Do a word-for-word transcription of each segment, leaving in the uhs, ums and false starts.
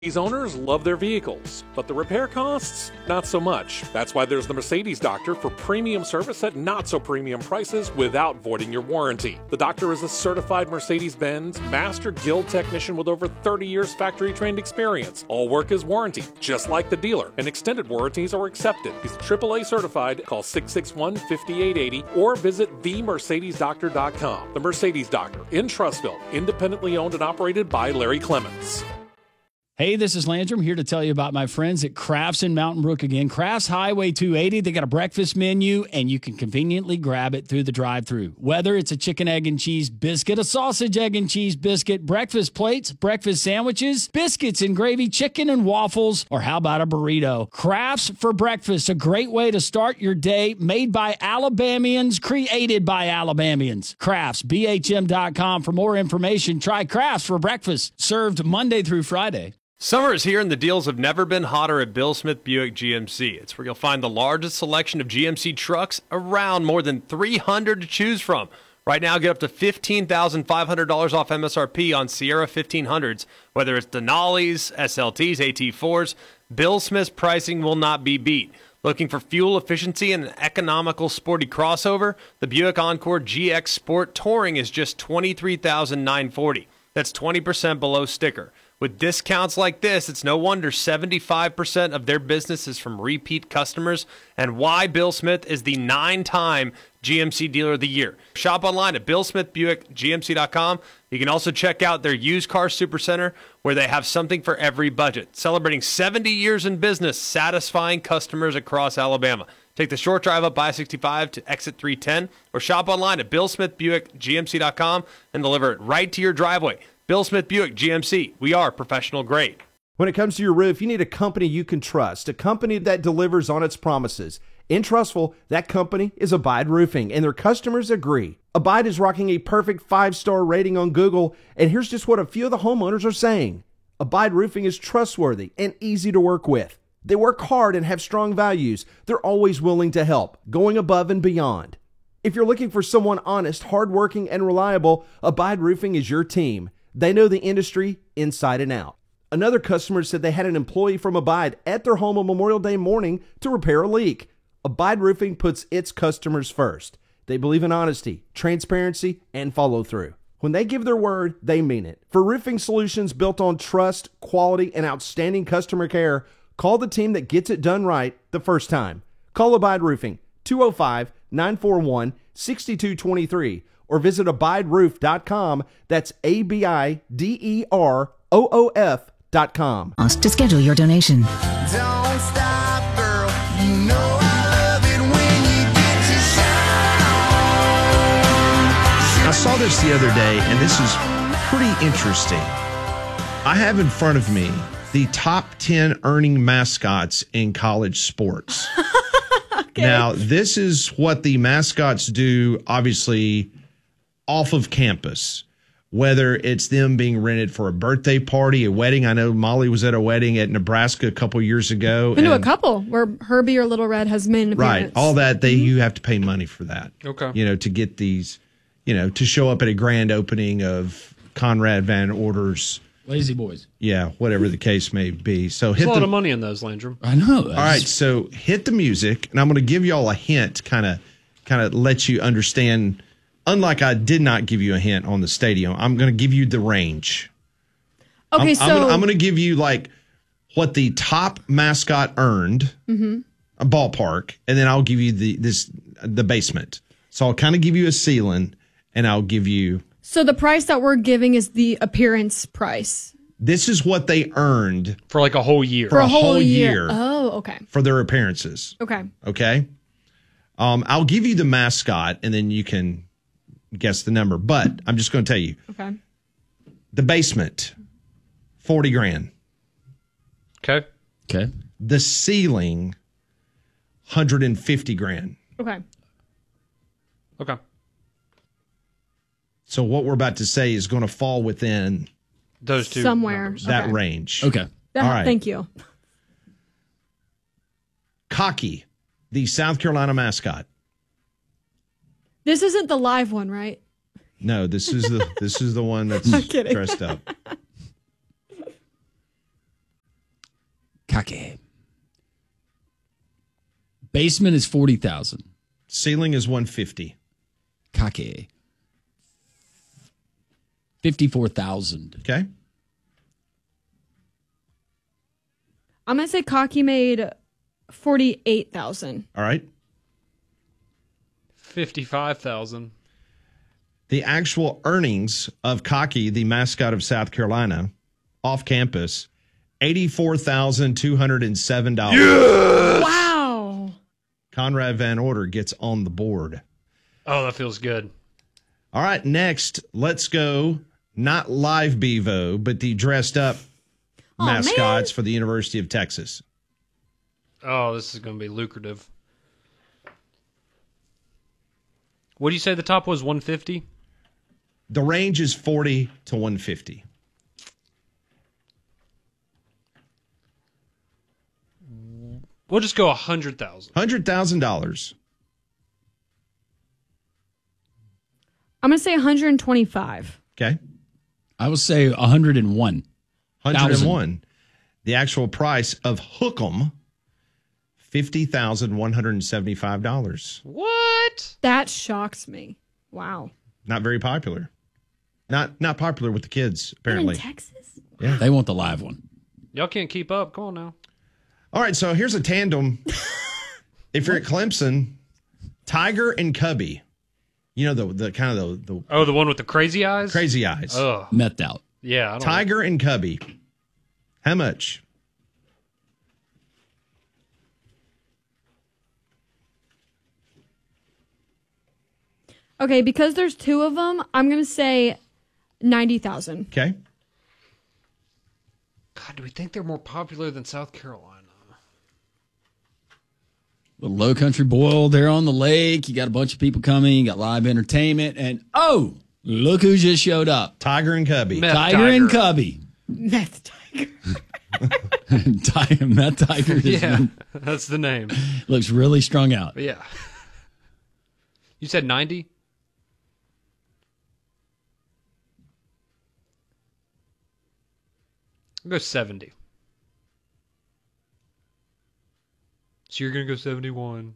These owners love their vehicles, but the repair costs, not so much. That's why there's the Mercedes Doctor for premium service at not so premium prices without voiding your warranty. The Doctor is a certified Mercedes-Benz Master Guild technician with over thirty years factory-trained experience. All work is warranty, just like the dealer, and extended warranties are accepted. He's triple A certified. Call six six one, five eight eight zero or visit the mercedes doctor dot com. The Mercedes Doctor in Trussville, independently owned and operated by Larry Clements. Hey, this is Landrum here to tell you about my friends at Crafts in Mountain Brook again. Crafts Highway two eighty, they got a breakfast menu, and you can conveniently grab it through the drive-thru. Whether it's a chicken, egg, and cheese biscuit, a sausage, egg, and cheese biscuit, breakfast plates, breakfast sandwiches, biscuits and gravy, chicken and waffles, or how about a burrito? Crafts for breakfast, a great way to start your day, made by Alabamians, created by Alabamians. Crafts, B H M dot com for more information. Try Crafts for breakfast, served Monday through Friday. Summer is here and the deals have never been hotter at Bill Smith Buick G M C. It's where you'll find the largest selection of G M C trucks around, more than three hundred to choose from. Right now, get up to fifteen thousand five hundred dollars off M S R P on Sierra fifteen hundreds. Whether it's Denali's, S L Ts, A T fours, Bill Smith's pricing will not be beat. Looking for fuel efficiency and an economical sporty crossover? The Buick Encore G X Sport Touring is just twenty-three thousand nine hundred forty dollars. That's twenty percent below sticker. With discounts like this, it's no wonder seventy-five percent of their business is from repeat customers, and why Bill Smith is the nine-time G M C Dealer of the Year. Shop online at bill smith buick g m c dot com. You can also check out their used car supercenter, where they have something for every budget. Celebrating seventy years in business, satisfying customers across Alabama. Take the short drive up I sixty-five to exit three ten, or shop online at bill smith buick g m c dot com and deliver it right to your driveway. Bill Smith Buick G M C. We are professional grade. When it comes to your roof, you need a company you can trust, a company that delivers on its promises. In Trussville, that company is Abide Roofing, and their customers agree. Abide is rocking a perfect five-star rating on Google, and here's just what a few of the homeowners are saying. Abide Roofing is trustworthy and easy to work with. They work hard and have strong values. They're always willing to help, going above and beyond. If you're looking for someone honest, hardworking, and reliable, Abide Roofing is your team. They know the industry inside and out. Another customer said they had an employee from Abide at their home on Memorial Day morning to repair a leak. Abide Roofing puts its customers first. They believe in honesty, transparency, and follow through. When they give their word, they mean it. For roofing solutions built on trust, quality, and outstanding customer care, call the team that gets it done right the first time. Call Abide Roofing, two oh five, nine four one, six two two three. Or visit abide roof dot com. That's A B I D E R O O F dot com. To schedule your donation. Don't stop, girl. You know I love it when you get to shine. I saw this the other day, and this is pretty interesting. I have in front of me the top ten earning mascots in college sports. Okay. Now, this is what the mascots do, obviously, off of campus, whether it's them being rented for a birthday party, a wedding. I know Molly was at a wedding at Nebraska a couple years ago. Been to a couple where Herbie or Little Red has made an appearance. Right. All that, they mm-hmm. you have to pay money for that. Okay. You know, to get these, you know, to show up at a grand opening of Conrad Van Order's Lazy Boys. Yeah, whatever the case may be. So There's hit a lot the, of money in those, Landrum. I know. All right, so hit the music, and I'm going to give you all a hint, kind of, kind of let you understand. Unlike I did not give you a hint on the stadium, I'm going to give you the range. Okay, I'm, so I'm going, I'm going to give you like what the top mascot earned, mm-hmm. a ballpark, and then I'll give you the this the basement. So I'll kind of give you a ceiling, and I'll give you. So the price that we're giving is the appearance price. This is what they earned for like a whole year. For, for a, a whole, whole year. year. Oh, okay. For their appearances. Okay. Okay. Um, I'll give you the mascot, and then you can guess the number. But I'm just going to tell you. Okay. The basement, forty grand. Okay. Okay. The ceiling, one hundred fifty grand. Okay. Okay. So what we're about to say is going to fall within those two somewhere numbers. that okay. range. Okay. That, all right. Thank you. Cocky, the South Carolina mascot. This isn't the live one, right? No, this is the this is the one that's dressed up. Kake. Basement is forty thousand. Ceiling is one fifty. Kake. fifty-four thousand. Okay. I'm going to say Cocky made forty-eight thousand. All right. fifty-five thousand. The actual earnings of Cocky, the mascot of South Carolina, off campus, eighty-four thousand two hundred seven dollars. Yes! Wow. Conrad Van Order gets on the board. Oh, that feels good. All right, next, let's go, not live Bevo, but the dressed up oh, mascots man. for the University of Texas. Oh, this is going to be lucrative. What do you say the top was, one fifty? The range is forty to one fifty. We'll just go one hundred thousand. one hundred thousand dollars. I'm going to say one hundred twenty-five. Okay. I will say one hundred one. one hundred one. The actual price of Hook'em, fifty thousand one hundred seventy-five dollars. What? That shocks me. Wow. Not very popular. Not not popular with the kids, apparently. In Texas? Yeah. They want the live one. Y'all can't keep up. Come on now. All right, so here's a tandem. If you're at Clemson, Tiger and Cubby. You know, the the kind of the, the Oh, the one with the crazy eyes? crazy eyes. Oh. Methed out. Yeah. I don't Tiger and Cubby. How much? Okay, because there's two of them, I'm going to say ninety thousand. Okay. God, do we think they're more popular than South Carolina? The Low Country Boil there on the lake. You got a bunch of people coming. You got live entertainment. And, oh, look who just showed up. Tiger and Cubby. Meth Tiger, Tiger. and Cubby. Meth Tiger. Tiger, Meth Tiger is, Yeah, that's the name. looks really strung out. Yeah. You said ninety? I'll go seventy. So you're going to go seventy-one.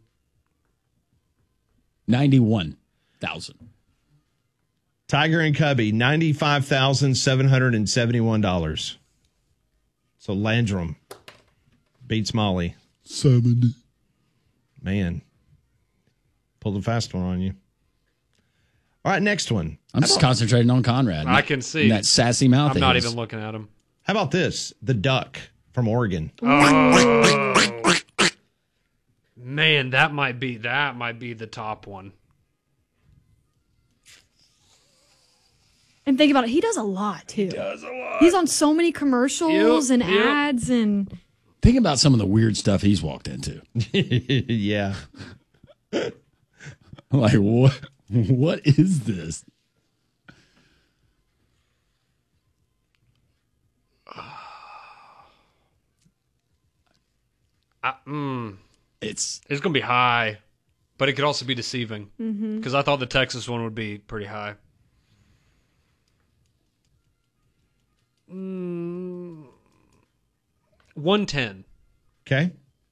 ninety-one thousand. Tiger and Cubby, ninety-five thousand seven hundred seventy-one dollars. So Landrum beats Molly. seventy. Man. Pulled a fast one on you. All right, next one. I'm just concentrating on Conrad. I can see. And that sassy mouth. I'm of not his. even looking at him. How about this? The Duck from Oregon. Oh. Man, that might be that might be the top one. And think about it, he does a lot too. He does a lot. He's on so many commercials Yep, and yep. ads and Think about some of the weird stuff he's walked into. Yeah. Like, what? What is this? I, mm, It's it's going to be high, but it could also be deceiving because I thought the Texas one would be pretty high. Mm, one ten. Okay.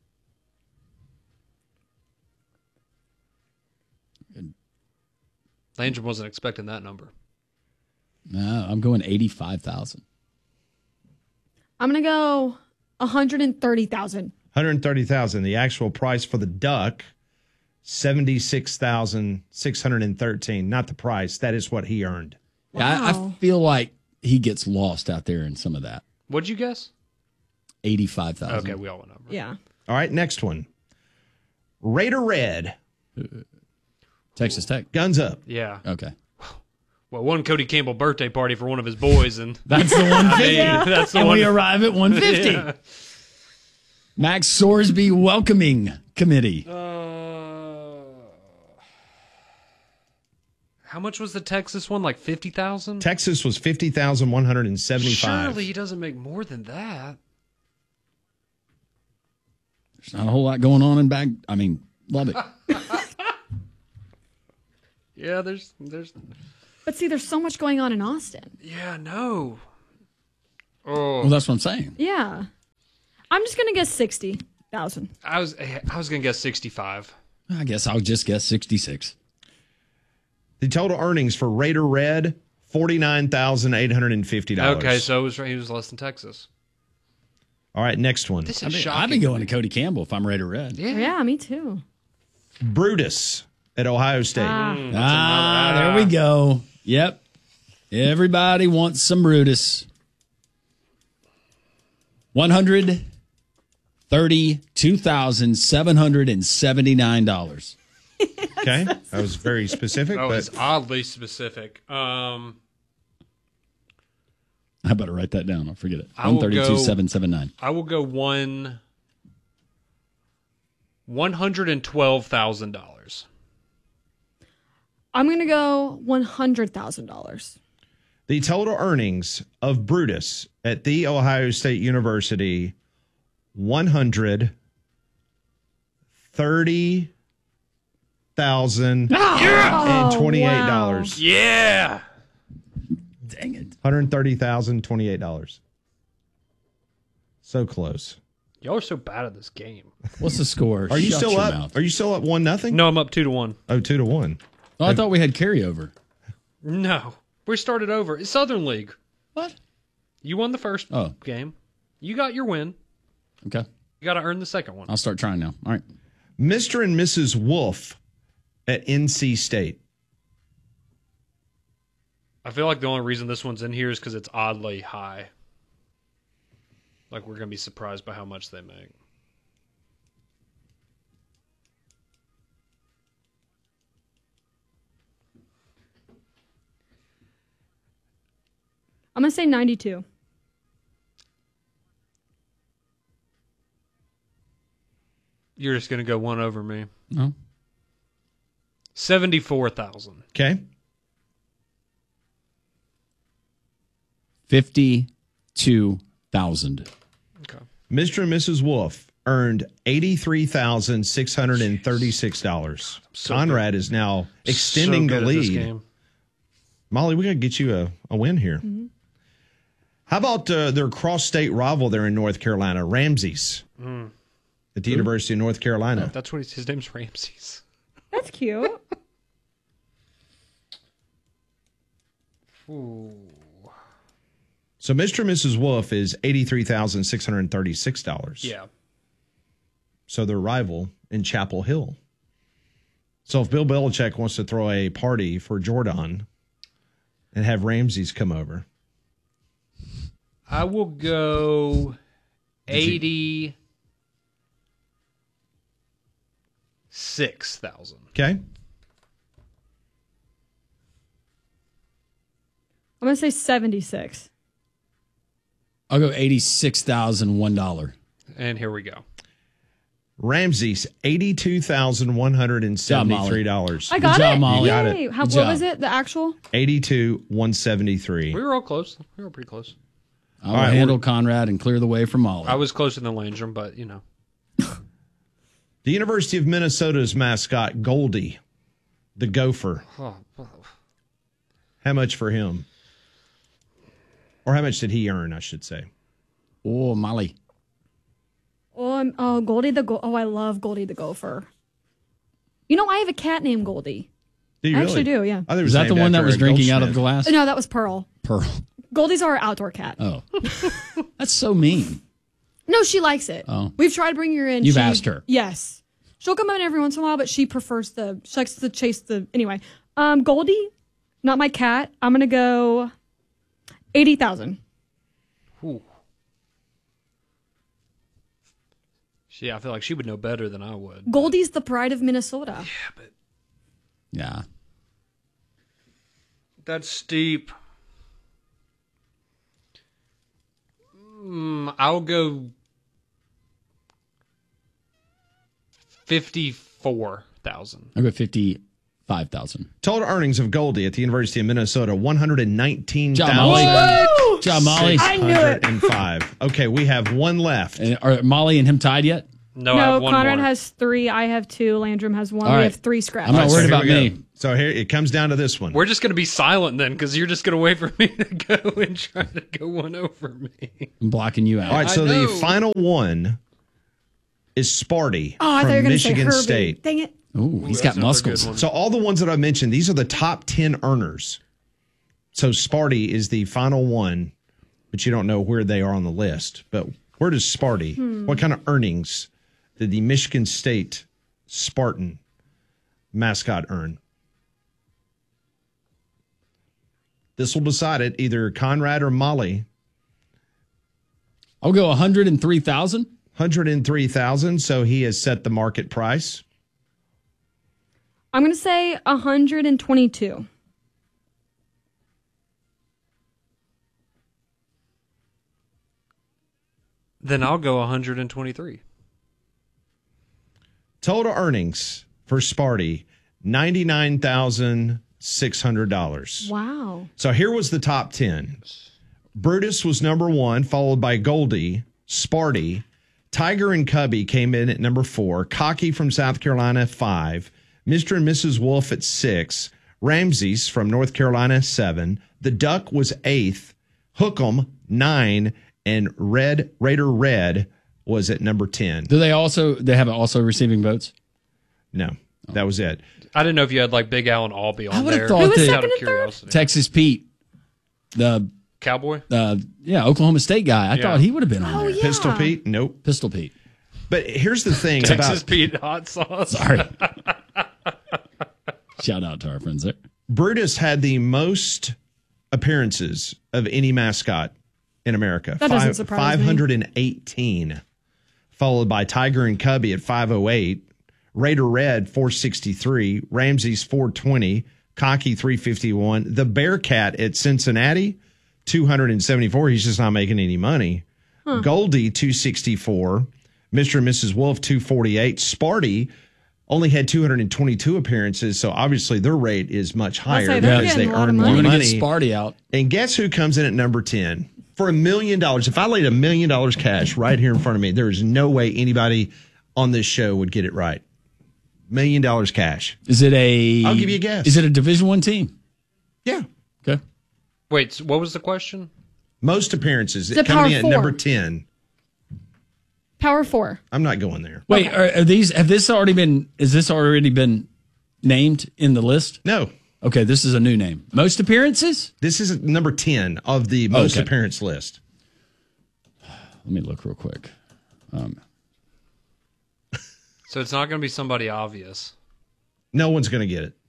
Landrum wasn't expecting that number. no, I'm going eighty-five thousand. I'm gonna go one hundred thirty thousand. one hundred thirty thousand dollars. The actual price for the Duck, seventy-six thousand six hundred thirteen dollars. Not the price. That is what he earned. Yeah, I, I Wow. feel like he gets lost out there in some of that. What'd you guess? eighty-five thousand. Okay, we all went over. Yeah. All right, next one. Raider Red. Texas Tech. Guns up. Yeah. Okay. Well, one Cody Campbell birthday party for one of his boys, and That's the one fifty. Yeah, that's the And one. we arrive at one fifty. Yeah. Max Sorsby Welcoming Committee. Uh, how much was the Texas one? Like fifty thousand? Texas was fifty thousand one hundred seventy-five. Surely he doesn't make more than that. There's not a whole lot going on in back. I mean, love it. Yeah, there's, there's, But see, there's so much going on in Austin. yeah, no. Oh, Well, that's what I'm saying. Yeah. I'm just gonna guess sixty thousand. I was I was gonna guess sixty-five. I guess I'll just guess sixty-six. The total earnings for Raider Red, forty-nine thousand eight hundred fifty dollars. Okay, so it was, he was less than Texas. All right, next one. This is I'd be, shocking. I'd be going to Cody Campbell if I'm Raider Red. Yeah. Yeah, me too. Brutus at Ohio State. Ah. Ah, there we go. Yep. Everybody wants some Brutus. one hundred thirty-two thousand seven hundred seventy-nine dollars. Okay, that was very specific. That but was oddly specific. Um, I better write that down. I'll forget it. I will one thirty-two thousand seven hundred seventy-nine. I will go one one hundred and twelve thousand dollars. I'm gonna go one hundred thousand dollars. the total earnings of Brutus at The Ohio State University, one hundred thirty thousand twenty-eight dollars. Yeah. Dang it. one hundred thirty thousand twenty-eight dollars. So close. Y'all are so bad at this game. What's the score? Are you Shut still your up? mouth. Are you still up one nothing? No, I'm up two to one. Oh, two to one. Oh, I thought we had carryover. No. We started over. It's Southern League. What? You won the first Oh. game. You got your win. Okay. You got to earn the second one. I'll start trying now. All right. Mister and Missus Wolf at N C State. I feel like the only reason this one's in here is because it's oddly high. Like we're going to be surprised by how much they make. I'm going to say ninety-two. You're just going to go one over me. No. seventy-four thousand. Okay. fifty-two thousand. Okay. Mister and Missus Wolf earned eighty-three thousand six hundred thirty-six dollars. So Conrad is now extending So the good at this lead. game. Molly, we got to get you a, a win here. Mm-hmm. How about uh, their cross-state rival there in North Carolina, Ramses, Mm. at the University of North Carolina? That's what he's, his name's Ramses. That's cute. Ooh. So Mister and Missus Wolf is eighty-three thousand six hundred thirty-six dollars. Yeah. So their rival in Chapel Hill. So if Bill Belichick wants to throw a party for Jordan and have Ramses come over, I will go eighty-six thousand. okay? I'm going to say seventy-six. I'll go eighty-six thousand one dollars. And here we go. Ramses, eighty-two thousand one hundred seventy-three dollars. I got job, it. Molly. You got Yay. it. How, Good what job. was it? The actual? eighty-two thousand one hundred seventy-three. We were all close. We were pretty close. I'll right, handle Conrad and clear the way for Molly. I was closer than Landrum, but, you know. The University of Minnesota's mascot, Goldie, the gopher. Oh, oh. How much for him? Or how much did he earn, I should say? Oh, Molly. Oh, I'm, oh, Goldie the Go- Oh, I love Goldie the Gopher. You know, I have a cat named Goldie. Do you I really? actually do, yeah. I thought it Is that the named one that after was a drinking out of the goldsmith. glass? No, that was Pearl. Pearl. Goldie's our outdoor cat. Oh. That's so mean. No, she likes it. Oh. We've tried bringing her in. You've She- asked her? Yes. She'll come in every once in a while, but she prefers the, she likes to chase the, anyway. Um, Goldie, not my cat. I'm going to go eighty thousand. Ooh. She, I feel like she would know better than I would. Goldie's the pride of Minnesota. Yeah, but Yeah. that's steep. Mm, I'll go fifty-four thousand. I'll go fifty-five thousand. Total earnings of Goldie at the University of Minnesota, one hundred nineteen Job, Molly. thousand Job, Molly. I knew it. five. Okay, we have one left. And are Molly and him tied yet? No, I No, have one Conrad more. has three. I have two. Landrum has one. All We right. have three scratches. I'm not so worried here about we me. go. So here it comes down to this one. We're just going to be silent then, because you're just going to wait for me to go and try to go one over me. I'm blocking you out. All right, so I the know. final one is Sparty Oh, I thought you were from going to say Michigan Herbie. State. Dang it. Ooh, he's that's got another good muscles. one. So all the ones that I mentioned, these are the top ten earners. So Sparty is the final one, but you don't know where they are on the list. But where does Sparty, Hmm. what kind of earnings did the Michigan State Spartan mascot earn? This will decide it, either Conrad or Molly. I'll go one hundred three thousand. one hundred three thousand, so he has set the market price. I'm going to say one hundred twenty-two. Then I'll go one hundred twenty-three. Total earnings for Sparty, ninety-nine thousand six hundred dollars. Wow. So here was the top ten. Brutus was number one, followed by Goldie, Sparty. Tiger and Cubby came in at number four. Cocky from South Carolina, five. Mister and Missus Wolf at six. Ramses from North Carolina, seven. The Duck was eighth. Hook'em, nine. And Red Raider Red was at number ten. Do they also they have also receiving votes? No, that was it. I didn't know if you had like Big Al and Albie on I would've there. thought Who was Just second out of and third? curiosity. Texas Pete, the Cowboy? uh, yeah Oklahoma State guy. I Yeah. thought he would have been on Oh, there. yeah. Pistol Pete? Nope. Pistol Pete. But here's the thing Texas about Pete hot sauce. Sorry. Shout out to our friends there. Brutus had the most appearances of any mascot in America. That doesn't surprise me. five hundred eighteen, followed by Tiger and Cubby at five oh eight, Raider Red four sixty-three, Ramses four twenty, Cocky three fifty-one, the Bearcat at Cincinnati two hundred seventy-four. He's just not making any money. Goldie two sixty-four, Mister and Missus Wolf two forty-eight, Sparty only had two hundred twenty-two appearances, so obviously their rate is much higher say, they're because they getting a lot earn of more You money. want to money. get Sparty out? And guess who comes in at number ten? For a million dollars. If I laid a million dollars cash right here in front of me, there is no way anybody on this show would get it right. Million dollars cash. Is it a? I'll give you a guess. Is it a Division One team? Yeah. Okay. Wait, so what was the question? Most appearances. The coming in Power at number Four. ten. Power four. I'm not going there. Wait, are, are these? Have this already been? Is this already been named in the list? No. Okay, this is a new name. Most appearances? This is number ten of the most Okay. appearance list. Let me look real quick. Um, So it's not going to be somebody obvious. No one's going to get it.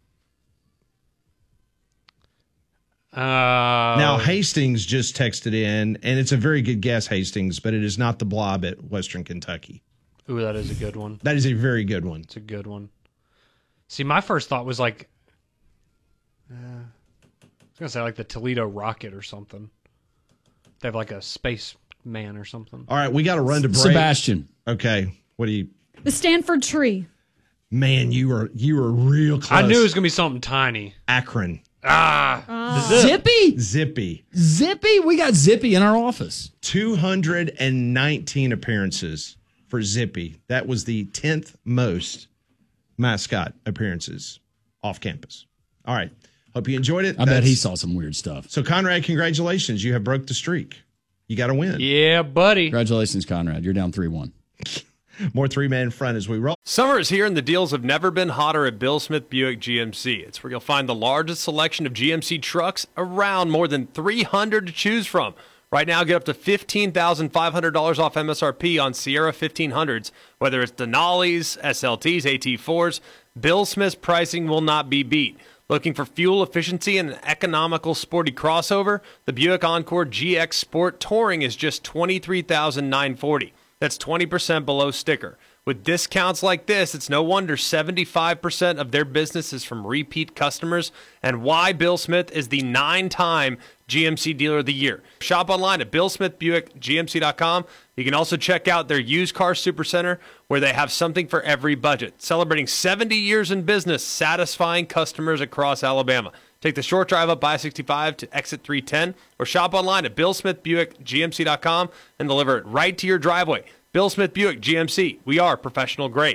Uh, Now, Hastings just texted in, and it's a very good guess, Hastings, but it is not the Blob at Western Kentucky. Ooh, that is a good one. That is a very good one. It's a good one. See, my first thought was like, uh, I was gonna say like the Toledo Rocket or something. They have like a space man or something. All right, we got to run to break. Sebastian. Okay, what do you? The Stanford Tree. Man, you were you were real close. I knew it was gonna be something tiny. Akron, Ah, Zippy? Zippy, Zippy? We got Zippy in our office. two hundred nineteen appearances for Zippy. That was the tenth most mascot appearances off campus. All right, hope you enjoyed it. I bet That's- he saw some weird stuff. So, Conrad, congratulations, you have broke the streak. You got to win. yeah, buddy. Congratulations, Conrad. You're down three one. More three man front as we roll. Summer is here and the deals have never been hotter at Bill Smith Buick G M C. It's where you'll find the largest selection of G M C trucks around, more than three hundred to choose from. Right now, get up to fifteen thousand five hundred dollars off M S R P on Sierra fifteen hundreds. Whether it's Denali's, S L Ts, A T fours, Bill Smith's pricing will not be beat. Looking for fuel efficiency and an economical sporty crossover? The Buick Encore G X Sport Touring is just twenty-three thousand nine hundred forty dollars. That's twenty percent below sticker. With discounts like this, it's no wonder seventy-five percent of their business is from repeat customers, and why Bill Smith is the nine-time G M C Dealer of the Year. Shop online at bill smith buick g m c dot com. You can also check out their used car supercenter, where they have something for every budget. Celebrating seventy years in business, satisfying customers across Alabama. Take the short drive up I sixty-five to exit three ten, or shop online at bill smith buick g m c dot com and deliver it right to your driveway. Bill Smith Buick G M C. We are professional grade.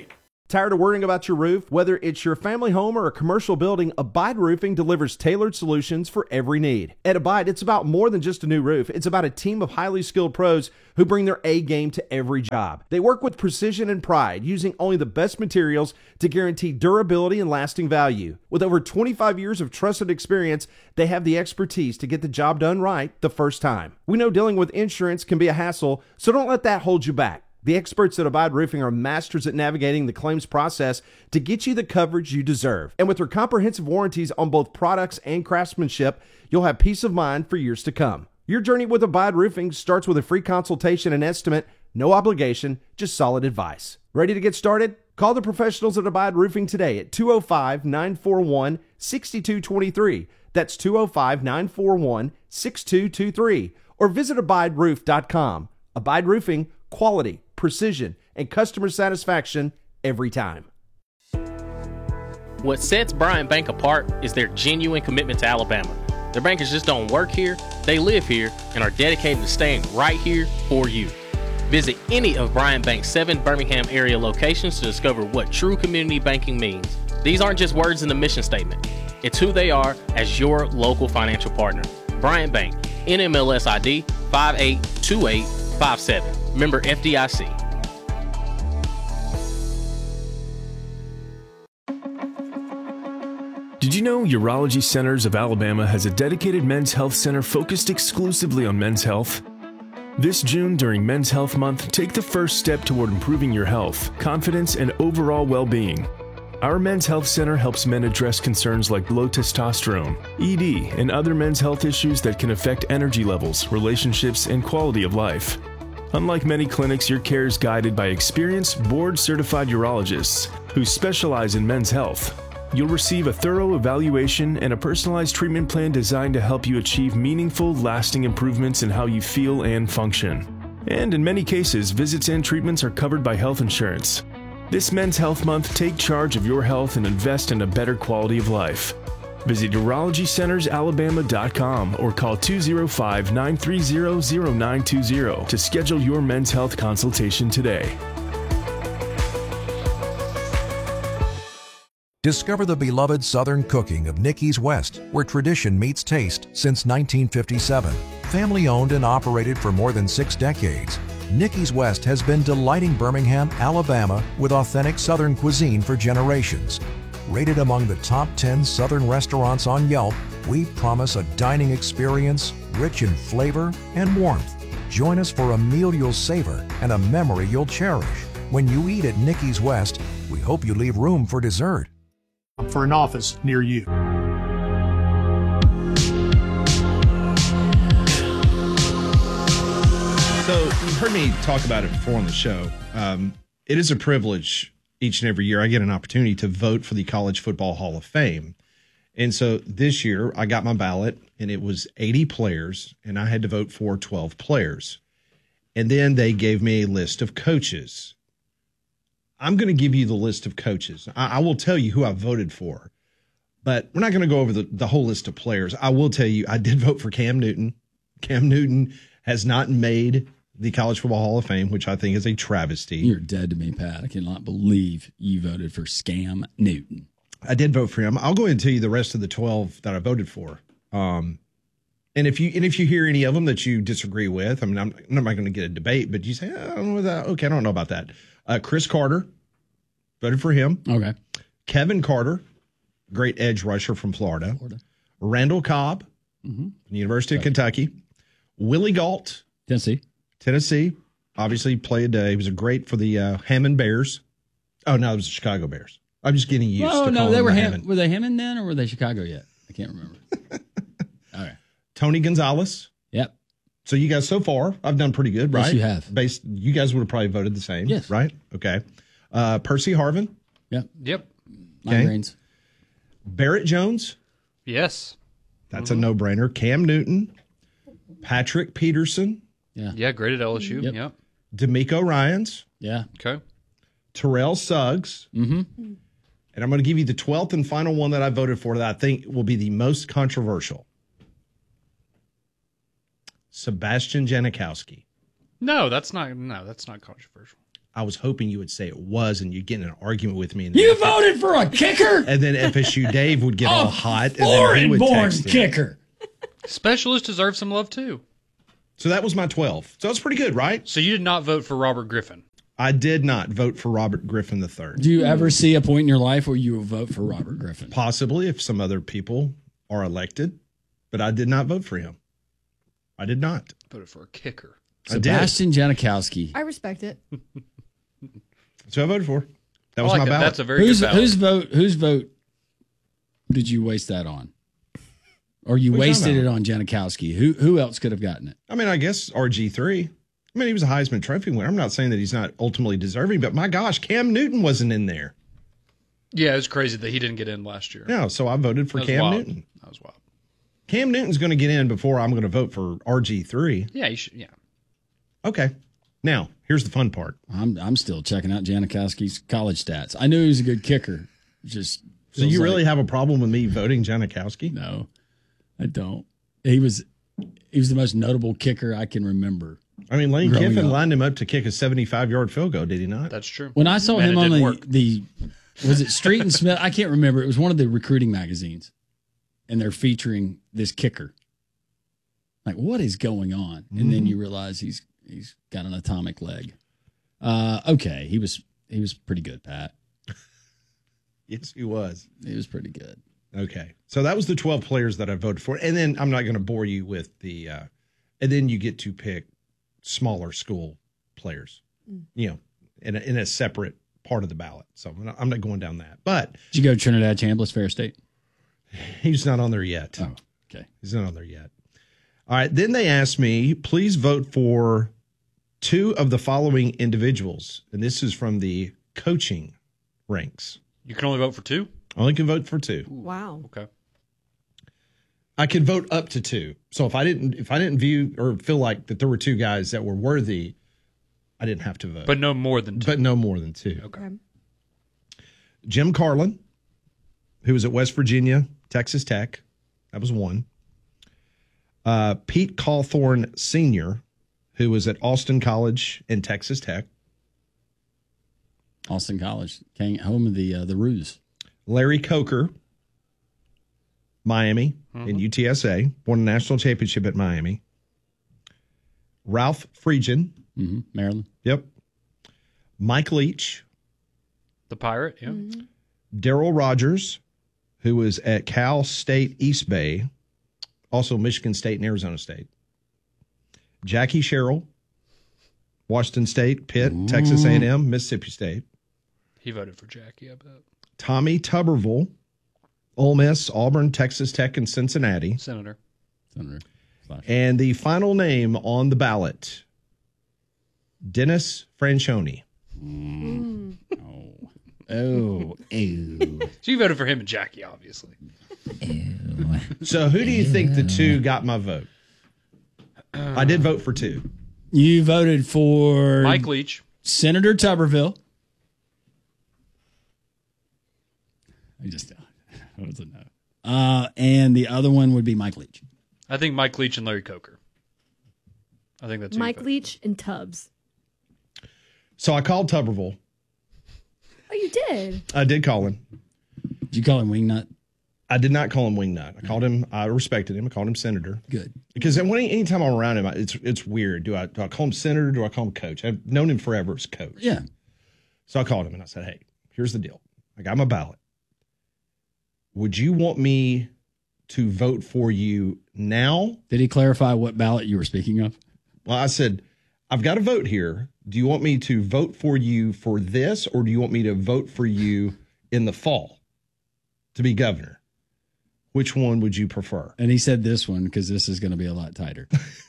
Tired of worrying about your roof? Whether it's your family home or a commercial building, Abide Roofing delivers tailored solutions for every need. At Abide, it's about more than just a new roof. It's about a team of highly skilled pros who bring their A game to every job. They work with precision and pride, using only the best materials to guarantee durability and lasting value. With over twenty-five years of trusted experience, they have the expertise to get the job done right the first time. We know dealing with insurance can be a hassle, so don't let that hold you back. The experts at Abide Roofing are masters at navigating the claims process to get you the coverage you deserve. And with their comprehensive warranties on both products and craftsmanship, you'll have peace of mind for years to come. Your journey with Abide Roofing starts with a free consultation and estimate, no obligation, just solid advice. Ready to get started? Call the professionals at Abide Roofing today at two oh five, nine four one, six two two three. That's two oh five, nine four one, six two two three. Or visit abide roof dot com. Abide Roofing, quality, precision, and customer satisfaction every time. What sets Bryant Bank apart is their genuine commitment to Alabama. Their bankers just don't work here, they live here, and are dedicated to staying right here for you. Visit any of Bryant Bank's seven Birmingham area locations to discover what true community banking means. These aren't just words in the mission statement. It's who they are as your local financial partner. Bryant Bank, N M L S I D five eight two eight five seven. Member F D I C. Did you know Urology Centers of Alabama has a dedicated men's health center focused exclusively on men's health? This June, during Men's Health Month, take the first step toward improving your health, confidence, and overall well-being. Our Men's Health Center helps men address concerns like low testosterone, E D, and other men's health issues that can affect energy levels, relationships, and quality of life. Unlike many clinics, your care is guided by experienced, board-certified urologists who specialize in men's health. You'll receive a thorough evaluation and a personalized treatment plan designed to help you achieve meaningful, lasting improvements in how you feel and function. And in many cases, visits and treatments are covered by health insurance. This Men's Health Month, take charge of your health and invest in a better quality of life. Visit urology centers alabama dot com or call two oh five, nine three zero, zero nine two zero to schedule your men's health consultation today. Discover the beloved Southern cooking of Nicky's West, where tradition meets taste since nineteen fifty-seven. Family owned and operated for more than six decades, Nicky's West has been delighting Birmingham, Alabama with authentic Southern cuisine for generations. Rated among the top ten Southern restaurants on Yelp, we promise a dining experience rich in flavor and warmth. Join us for a meal you'll savor and a memory you'll cherish. When you eat at Nicky's West, we hope you leave room for dessert. For an office near you. So you've heard me talk about it before on the show. Um, it is a privilege each and every year I get an opportunity to vote for the College Football Hall of Fame. And so this year I got my ballot and it was eighty players and I had to vote for twelve players. And then they gave me a list of coaches. I'm going to give you the list of coaches. I, I will tell you who I voted for, but we're not going to go over the, the whole list of players. I will tell you I did vote for Cam Newton. Cam Newton has not made the College Football Hall of Fame, which I think is a travesty. You're dead to me, Pat. I cannot believe you voted for Scam Newton. I did vote for him. I'll go ahead and tell you the rest of the twelve that I voted for. Um, and if you and if you hear any of them that you disagree with, I mean, I'm, I'm not going to get a debate, but you say, oh, I don't know that. Okay, I don't know about that. Uh, Chris Carter, voted for him. Okay. Kevin Carter, great edge rusher from Florida. Florida. Randall Cobb, mm-hmm. from the University of Kentucky. Willie Gault, Tennessee. Tennessee. Obviously played, uh, he was a great for the uh, Hammond Bears. Oh, no, it was the Chicago Bears. I'm just getting used oh, to no, calling they were them Ham- Hammond. Were they Hammond then or were they Chicago yet? I can't remember. All right. Tony Gonzalez. Yep. So you guys, so far, I've done pretty good, right? Yes, you have. Based, you guys would have probably voted the same, yes. right? Okay. Uh, Percy Harvin. Yep. Yep. Okay. Migraines. Barrett Jones. Yes. That's mm-hmm. a no-brainer. Cam Newton. Patrick Peterson. Yeah. Yeah, great at L S U. Yep. Yep. D'Amico Ryans. Yeah. Okay. Terrell Suggs. Mm-hmm. And I'm going to give you the twelfth and final one that I voted for that I think will be the most controversial. Sebastian Janikowski. No, that's not. No, that's not controversial. I was hoping you would say it was, and you'd get in an argument with me. And You then- voted for a kicker? And then F S U Dave would get all A hot. And then he would foreign-born text him. kicker. Specialists deserve some love too. So that was my twelve. So that's pretty good, right? So you did not vote for Robert Griffin. I did not vote for Robert Griffin the third. Do you ever see a point in your life where you will vote for Robert Griffin? Possibly if some other people are elected, but I did not vote for him. I did not. Voted for a kicker. I did. Sebastian Janikowski. I respect it. That's who I voted for. That I was like my that. ballot. That's a very Whose good ballot. whose vote? Whose vote did you waste that on? Or you What are you wasted talking it on Janikowski? Who who else could have gotten it? I mean, I guess R G three. I mean, he was a Heisman Trophy winner. I'm not saying that he's not ultimately deserving, but my gosh, Cam Newton wasn't in there. Yeah, it was crazy that he didn't get in last year. No, so I voted for That was Cam wild. Newton. That was wild. Cam Newton's going to get in before I'm going to vote for R G three. Yeah, you should. Yeah. Okay. Now, here's the fun part. I'm I'm still checking out Janikowski's college stats. I knew he was a good kicker. Just So you feels really like- have a problem with me voting Janikowski? No, I don't. He was he was the most notable kicker I can remember. I mean, Lane growing Kiffin up. lined him up to kick a seventy-five yard field goal, did he not? That's true. When I saw And him it on didn't the, work. the was it Street and Smith? I can't remember. It was one of the recruiting magazines, and they're featuring this kicker. Like, what is going on? And then you realize he's he's got an atomic leg. Uh, okay, he was he was pretty good, Pat. Yes, he was. He was pretty good. Okay. So that was the twelve players that I voted for. And then I'm not going to bore you with the, uh, and then you get to pick smaller school players, you know, in a, in a separate part of the ballot. So I'm not, I'm not going down that. But Did you go to Trinidad Chambliss Fair State? he's not on there yet. Oh, okay. He's not on there yet. All right. Then they asked me, please vote for two of the following individuals. And this is from the coaching ranks. You can only vote for two? Only can vote for two. Wow. Okay. I could vote up to two. So if I didn't, if I didn't view or feel like that there were two guys that were worthy, I didn't have to vote. But no more than two. But no more than two. Okay. Jim Carlin, who was at West Virginia, Texas Tech, that was one. Uh, Pete Cawthorn Senior, who was at Austin College and Texas Tech. Austin College, came home of the uh, the Ruse. Larry Coker, Miami in U T S A, won a national championship at Miami. Ralph Friedgen, mm-hmm. Maryland. Yep. Mike Leach, The Pirate, yeah. Daryl Rogers, who was at Cal State East Bay, also Michigan State and Arizona State. Jackie Sherrill, Washington State, Pitt, Ooh. Texas A and M, Mississippi State. He voted for Jackie, I bet. Tommy Tuberville, Ole Miss, Auburn, Texas Tech, and Cincinnati. Senator. Senator. And the final name on the ballot, Dennis Franchione. Mm. Oh. Oh. Ew. So you voted for him and Jackie, obviously. So who do you think the two got my vote? I did vote for two. You voted for Mike Leach. Senator Tuberville. I just that was a no. Uh, and the other one would be Mike Leach. I think Mike Leach and Larry Coker. I think that's who you Mike voted. Leach and Tubbs. So I called Tuberville. Oh, you did? I did call him. Did you call him Wingnut? I did not call him Wingnut. I called him. I respected him. I called him Senator. Good. Because then when anytime I'm around him, I- it's it's weird. Do I do I call him Senator? Do I call him Coach? I've known him forever as Coach. Yeah. So I called him and I said, "Hey, here's the deal. I got my ballot. Would you want me to vote for you now?" Did he clarify what ballot you were speaking of? Well, I said, "I've got a vote here. Do you want me to vote for you for this, or do you want me to vote for you in the fall to be governor? Which one would you prefer?" And he said this one because this is going to be a lot tighter.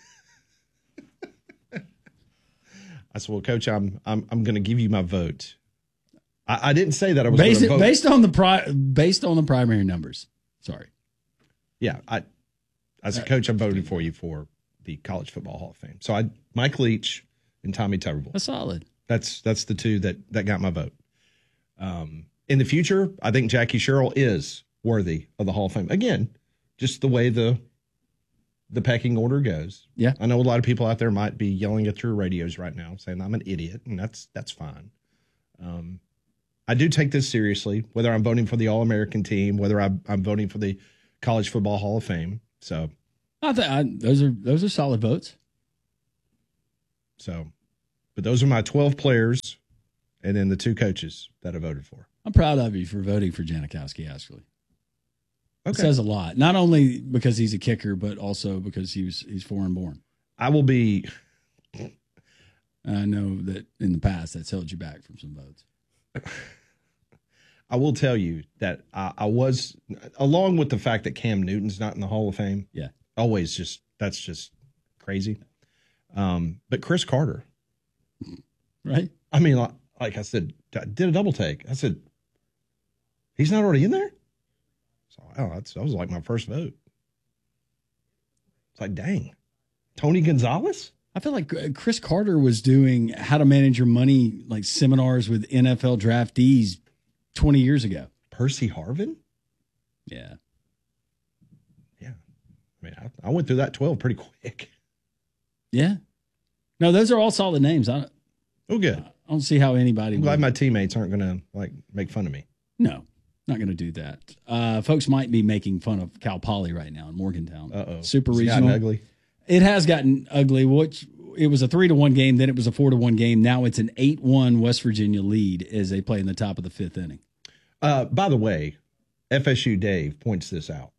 I said, "Well, Coach, I'm I'm I'm going to give you my vote." I, I didn't say that I was based, going to vote. based on the pri- based on the primary numbers. Sorry. Yeah, I as a coach, I voted for you for the College Football Hall of Fame. So I Mike Leach and Tommy Tuberville. That's solid. That's that's the two that that got my vote. Um, in the future, I think Jackie Sherrill is worthy of the Hall of Fame. Again, just the way the the pecking order goes. Yeah. I know a lot of people out there might be yelling at their radios right now saying I'm an idiot, and that's that's fine. Um, I do take this seriously, whether I'm voting for the All-American team, whether I'm, I'm voting for the College Football Hall of Fame. So I think I, those are those are solid votes. So, but those are my twelve players, and then the two coaches that I voted for. I'm proud of you for voting for Janikowski, actually. Okay. It says a lot, not only because he's a kicker, but also because he was he's foreign born. I will be. I know that in the past that's held you back from some votes. I will tell you that I, I was, along with the fact that Cam Newton's not in the Hall of Fame. Yeah, always just that's just crazy. Um, but Chris Carter, right? I mean, like, like I said, I did a double take. I said, he's not already in there. So I don't know, that's, that was like my first vote. It's like, dang, Tony Gonzalez. I feel like Chris Carter was doing how to manage your money, like seminars with N F L draftees twenty years ago. Percy Harvin. Yeah. Yeah. I mean, I, I went through that twelve pretty quick. Yeah. No, those are all solid names. I don't, oh, good. I don't see how anybody I'm glad would. my teammates aren't going to like make fun of me. No, not going to do that. Uh, folks might be making fun of Cal Poly right now in Morgantown. Uh-oh. Super It's regional. gotten ugly. It has gotten ugly. Which it was a three to one game, then it was a four to one game. Now it's an eight one West Virginia lead as they play in the top of the fifth inning. Uh, by the way, F S U Dave points this out,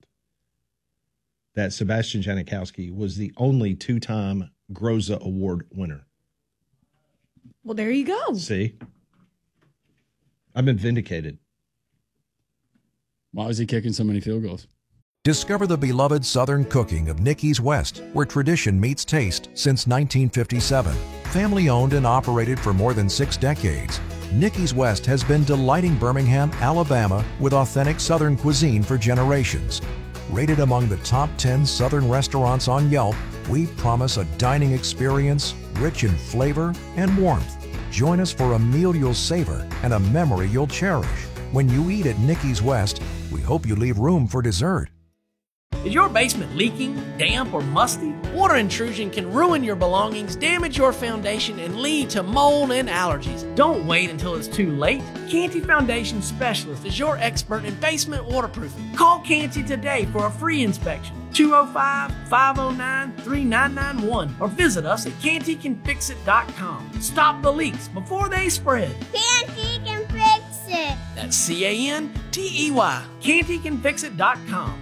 that Sebastian Janikowski was the only two-time Groza Award winner. Well, there you go. See? I've been vindicated. Why was he kicking so many field goals? Discover the beloved Southern cooking of Nicky's West, where tradition meets taste since nineteen fifty-seven. Family owned and operated for more than six decades, Nicky's West has been delighting Birmingham, Alabama with authentic Southern cuisine for generations. Rated among the top ten Southern restaurants on Yelp, we promise a dining experience rich in flavor and warmth. Join us for a meal you'll savor and a memory you'll cherish. When you eat at Nicky's West, we hope you leave room for dessert. Is your basement leaking, damp, or musty? Water intrusion can ruin your belongings, damage your foundation, and lead to mold and allergies. Don't wait until it's too late. Canty Foundation Specialist is your expert in basement waterproofing. Call Canty today for a free inspection. two oh five, five oh nine, three nine nine one or visit us at canty can fix it dot com. Stop the leaks before they spread. Canty can fix it. That's C A N T E Y. canty can fix it dot com.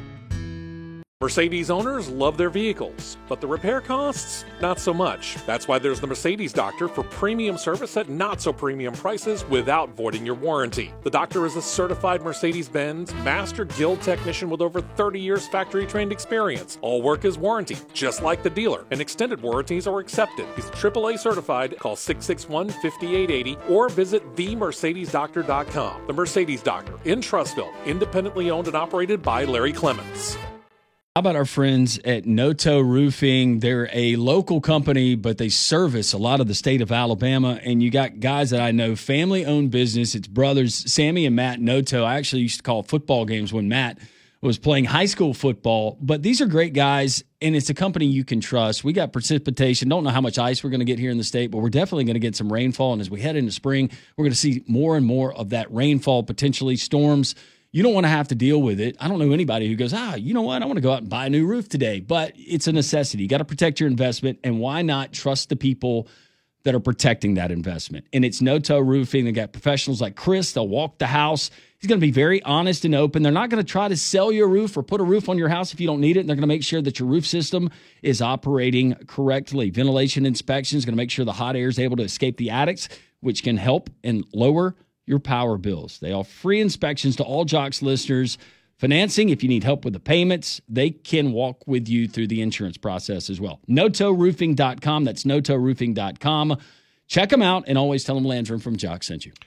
Mercedes owners love their vehicles, but the repair costs, not so much. That's why there's the Mercedes Doctor for premium service at not so premium prices without voiding your warranty. The doctor is a certified Mercedes-Benz Master Guild technician with over thirty years factory-trained experience. All work is warranted, just like the dealer, and extended warranties are accepted. He's triple A certified. Call six six one, five eight eight zero or visit the mercedes doctor dot com. The Mercedes Doctor in Trussville, independently owned and operated by Larry Clements. How about our friends at Noto Roofing? They're a local company, but they service a lot of the state of Alabama. And you got guys that I know, family-owned business. It's brothers, Sammy and Matt Noto. I actually used to call football games when Matt was playing high school football. But these are great guys, and it's a company you can trust. We got precipitation. Don't know how much ice we're going to get here in the state, but we're definitely going to get some rainfall. And as we head into spring, we're going to see more and more of that rainfall, potentially storms. You don't want to have to deal with it. I don't know anybody who goes, ah, you know what? I want to go out and buy a new roof today. But it's a necessity. You got to protect your investment. And why not trust the people that are protecting that investment? And it's Noto Roofing. They got professionals like Chris. They'll walk the house. He's going to be very honest and open. They're not going to try to sell you a roof or put a roof on your house if you don't need it. And they're going to make sure that your roof system is operating correctly. Ventilation inspection is going to make sure the hot air is able to escape the attics, which can help and lower your power bills. They offer free inspections to all Jocks listeners. Financing, if you need help with the payments, they can walk with you through the insurance process as well. Noto Roofing dot com. That's Noto Roofing dot com. Check them out and always tell them Landrum from Jocks sent you.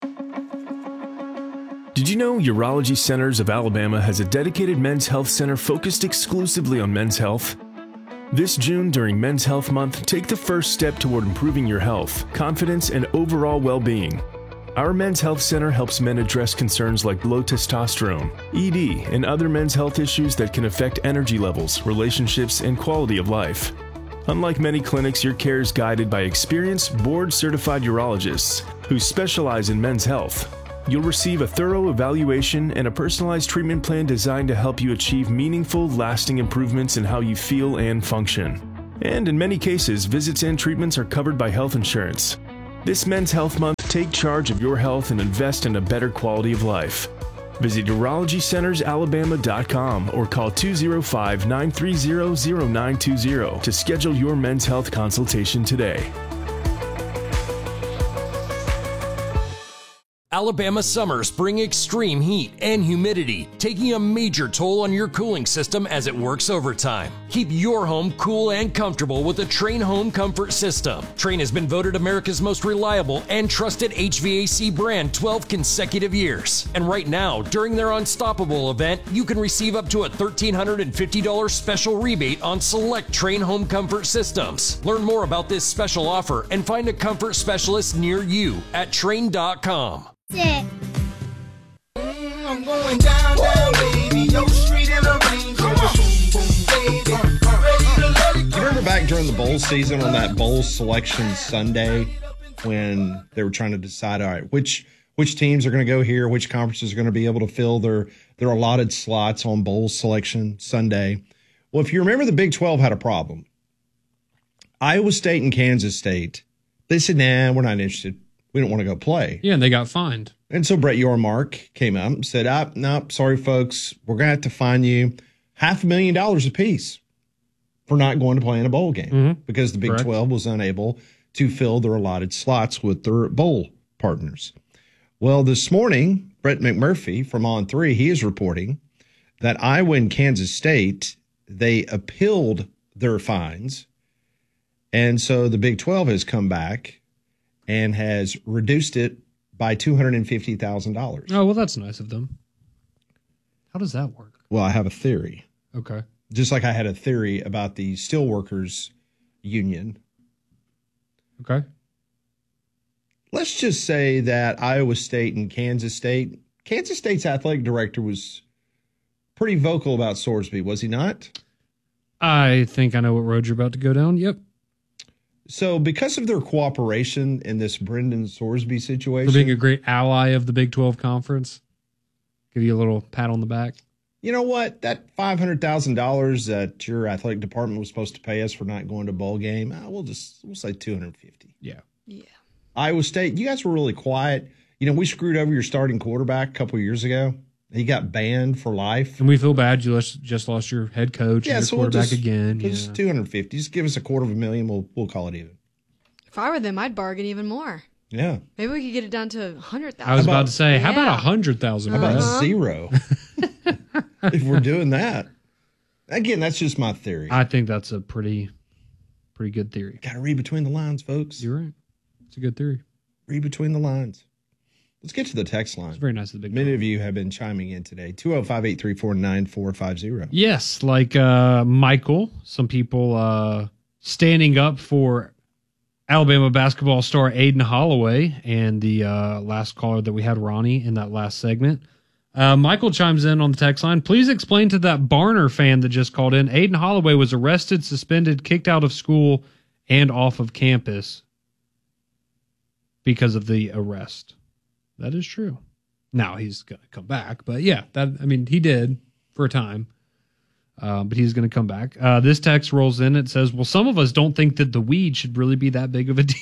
Did you know Urology Centers of Alabama has a dedicated men's health center focused exclusively on men's health? This June, during Men's Health Month, take the first step toward improving your health, confidence, and overall well-being. Our Men's Health Center helps men address concerns like low testosterone, E D, and other men's health issues that can affect energy levels, relationships, and quality of life. Unlike many clinics, your care is guided by experienced, board-certified urologists who specialize in men's health. You'll receive a thorough evaluation and a personalized treatment plan designed to help you achieve meaningful, lasting improvements in how you feel and function. And in many cases, visits and treatments are covered by health insurance. This Men's Health Month, take charge of your health and invest in a better quality of life. Visit urology centers alabama dot com or call two oh five, nine three zero, zero nine two zero to schedule your men's health consultation today. Alabama summers bring extreme heat and humidity, taking a major toll on your cooling system as it works overtime. Keep your home cool and comfortable with the Trane Home Comfort System. Trane has been voted America's most reliable and trusted H V A C brand twelve consecutive years. And right now, during their Unstoppable event, you can receive up to a one thousand three hundred fifty dollars special rebate on select Trane Home Comfort systems. Learn more about this special offer and find a comfort specialist near you at Trane dot com. Sick. Mm, I'm going down, down, baby. Yo, street in the rain. Come on, boom, boom, baby. Ready to let it go. You remember back during the bowl season on that bowl selection Sunday when they were trying to decide, all right, which which teams are going to go here, which conferences are going to be able to fill their, their allotted slots on bowl selection Sunday? Well, if you remember, the Big twelve had a problem. Iowa State and Kansas State, they said, nah, we're not interested. We don't want to go play. Yeah, and they got fined. And so Brett Yormark came out and said, ah, no, sorry, folks. We're going to have to fine you half a million dollars apiece for not going to play in a bowl game mm-hmm. because the Big Correct. twelve was unable to fill their allotted slots with their bowl partners. Well, this morning, Brett McMurphy from On three, he is reporting that Iowa and Kansas State, they appealed their fines. And so the Big twelve has come back and has reduced it by two hundred fifty thousand dollars. Oh, well, that's nice of them. How does that work? Well, I have a theory. Okay. Just like I had a theory about the Steelworkers Union. Okay. Let's just say that Iowa State and Kansas State, Kansas State's athletic director was pretty vocal about Sorsby, was he not? I think I know what road you're about to go down. Yep. So because of their cooperation in this Brendan Sorsby situation. For being a great ally of the Big twelve Conference. Give you a little pat on the back. You know what? That five hundred thousand dollars that your athletic department was supposed to pay us for not going to a bowl game, uh, we'll just we'll say two hundred fifty. Yeah. Yeah. Iowa State, you guys were really quiet. You know, we screwed over your starting quarterback a couple of years ago. He got banned for life. And we feel bad you just lost your head coach Yeah, and your so we'll quarterback just, again. we'll Yeah. just two hundred fifty. Just give us a quarter of a million. We'll we'll call it even. If I were them, I'd bargain even more. Yeah. Maybe we could get it down to a hundred thousand. I was about to say, how about a hundred thousand? How about Uh-huh. zero? If we're doing that. Again, that's just my theory. I think that's a pretty, pretty good theory. Got to read between the lines, folks. You're right. It's a good theory. Read between the lines. Let's get to the text line. It's very nice of the Big Many of you have been chiming in today. two oh five, eight three four, nine four five oh. Yes, like uh, Michael, some people uh, standing up for Alabama basketball star Aiden Holloway, and the uh, last caller that we had, Ronnie, in that last segment. Uh, Michael chimes in on the text line. Please explain to that Barner fan that just called in. Aiden Holloway was arrested, suspended, kicked out of school, and off of campus because of the arrest. That is true. Now he's going to come back, but yeah, that I mean, he did for a time, uh, but he's going to come back. Uh, this text rolls in. It says, well, some of us don't think that the weed should really be that big of a deal.